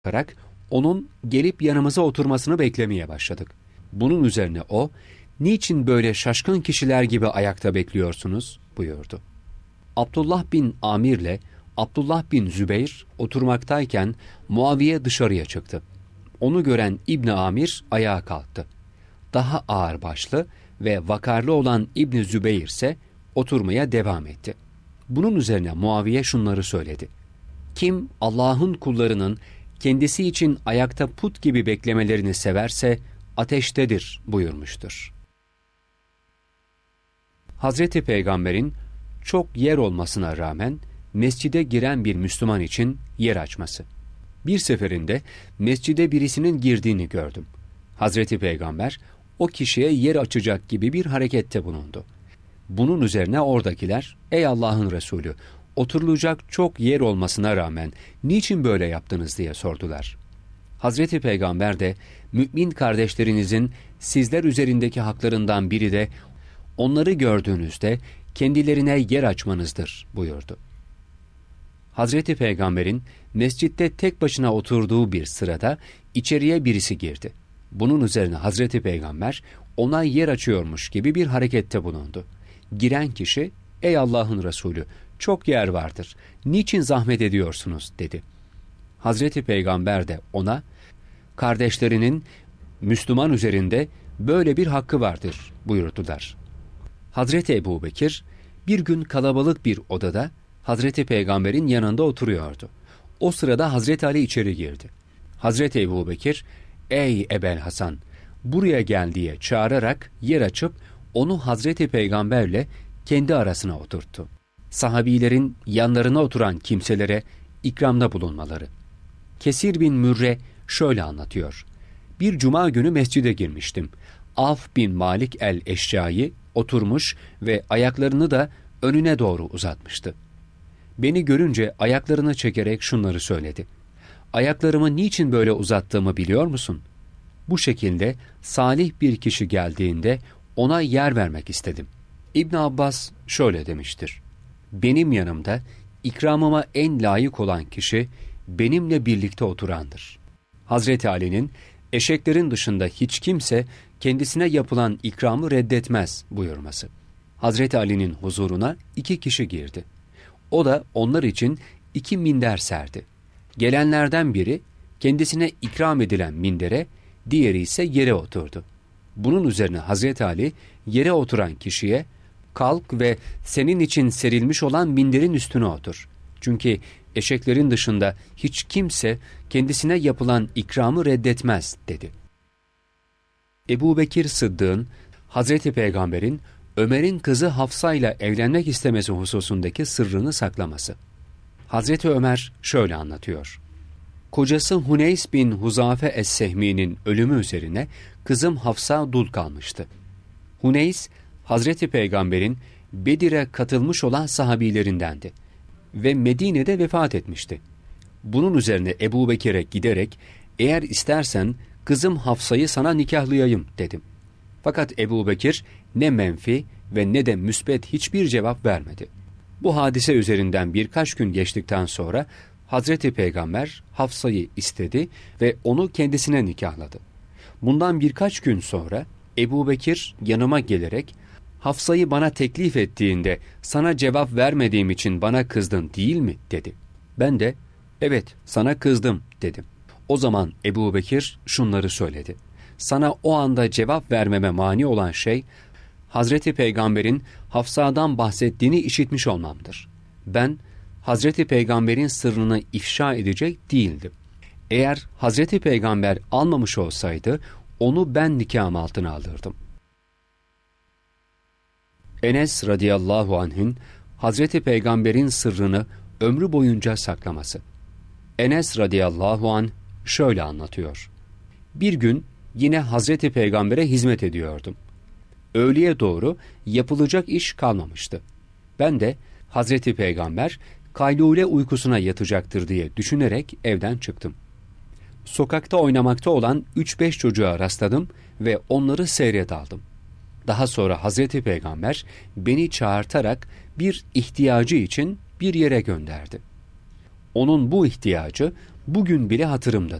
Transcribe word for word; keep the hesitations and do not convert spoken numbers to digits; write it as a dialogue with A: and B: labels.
A: bakarak onun gelip yanımıza oturmasını beklemeye başladık. Bunun üzerine o, "Niçin böyle şaşkın kişiler gibi ayakta bekliyorsunuz?" buyurdu. Abdullah bin Amir'le Abdullah bin Zübeyr oturmaktayken Muaviye dışarıya çıktı. Onu gören İbni Amir ayağa kalktı. Daha ağırbaşlı ve vakarlı olan İbni Zübeyr ise oturmaya devam etti. Bunun üzerine Muaviye şunları söyledi: "Kim Allah'ın kullarının kendisi için ayakta put gibi beklemelerini severse ateştedir" buyurmuştur. Hazreti Peygamber'in çok yer olmasına rağmen mescide giren bir Müslüman için yer açması. Bir seferinde mescide birisinin girdiğini gördüm. Hazreti Peygamber o kişiye yer açacak gibi bir harekette bulundu. Bunun üzerine oradakiler, "Ey Allah'ın Resulü, oturulacak çok yer olmasına rağmen niçin böyle yaptınız?" diye sordular. Hazreti Peygamber de, "Mümin kardeşlerinizin sizler üzerindeki haklarından biri de onları gördüğünüzde kendilerine yer açmanızdır" buyurdu. Hazreti Peygamber'in mescitte tek başına oturduğu bir sırada içeriye birisi girdi. Bunun üzerine Hazreti Peygamber ona yer açıyormuş gibi bir harekette bulundu. Giren kişi, "Ey Allah'ın Resulü, çok yer vardır, niçin zahmet ediyorsunuz?" dedi. Hazreti Peygamber de ona, "Kardeşlerinin Müslüman üzerinde böyle bir hakkı vardır" buyurdular. Hazreti Ebubekir bir gün kalabalık bir odada Hazreti Peygamber'in yanında oturuyordu. O sırada Hazreti Ali içeri girdi. Hazreti Ebubekir, "Ey Ebel Hasan, buraya gel" diye çağırarak yer açıp onu Hazreti Peygamber'le kendi arasına oturttu. Sahabilerin yanlarına oturan kimselere ikramda bulunmaları. Kesir bin Mürre şöyle anlatıyor: "Bir cuma günü mescide girmiştim. Avf bin Malik el-Eşcai oturmuş ve ayaklarını da önüne doğru uzatmıştı. Beni görünce ayaklarını çekerek şunları söyledi: 'Ayaklarımı niçin böyle uzattığımı biliyor musun?' Bu şekilde salih bir kişi geldiğinde ona yer vermek istedim." İbn Abbas şöyle demiştir: "Benim yanımda ikramıma en layık olan kişi benimle birlikte oturandır." Hazreti Ali'nin, "Eşeklerin dışında hiç kimse kendisine yapılan ikramı reddetmez" buyurması. Hazreti Ali'nin huzuruna iki kişi girdi. O da onlar için iki minder serdi. Gelenlerden biri kendisine ikram edilen mindere, diğeri ise yere oturdu. Bunun üzerine Hazreti Ali yere oturan kişiye, "Kalk ve senin için serilmiş olan minderin üstüne otur. Çünkü eşeklerin dışında hiç kimse kendisine yapılan ikramı reddetmez" dedi. Ebubekir Sıddık'ın Hazreti Peygamber'in Ömer'in kızı Hafsa ile evlenmek istemesi hususundaki sırrını saklaması. Hazreti Ömer şöyle anlatıyor: "Kocası Huneys bin Huzafe es-Sehmi'nin ölümü üzerine kızım Hafsa dul kalmıştı. Huneys, Hazreti Peygamber'in Bedir'e katılmış olan sahabilerindendi ve Medine'de vefat etmişti. Bunun üzerine Ebubekir'e giderek, 'Eğer istersen kızım Hafsa'yı sana nikahlayayım' dedim. Fakat Ebubekir ne menfi ve ne de müsbet hiçbir cevap vermedi. Bu hadise üzerinden birkaç gün geçtikten sonra Hazreti Peygamber Hafsa'yı istedi ve onu kendisine nikahladı. Bundan birkaç gün sonra Ebubekir yanıma gelerek, 'Hafsa'yı bana teklif ettiğinde sana cevap vermediğim için bana kızdın değil mi?' dedi. Ben de, 'Evet, sana kızdım' dedim. O zaman Ebubekir şunları söyledi: 'Sana o anda cevap vermeme mani olan şey, Hazreti Peygamber'in Hafsa'dan bahsettiğini işitmiş olmamdır. Ben, Hazreti Peygamber'in sırrını ifşa edecek değildim. Eğer Hazreti Peygamber almamış olsaydı, onu ben nikahım altına alırdım.'" Enes radıyallahu anh'ın Hazreti Peygamber'in sırrını ömrü boyunca saklaması. Enes radıyallahu anh şöyle anlatıyor: "Bir gün yine Hazreti Peygamber'e hizmet ediyordum. Öğleye doğru yapılacak iş kalmamıştı. Ben de Hazreti Peygamber kaylule uykusuna yatacaktır diye düşünerek evden çıktım. Sokakta oynamakta olan üç beş çocuğa rastladım ve onları seyre daldım. Daha sonra Hazreti Peygamber beni çağırtarak bir ihtiyacı için bir yere gönderdi. Onun bu ihtiyacı bugün bile hatırımdadır.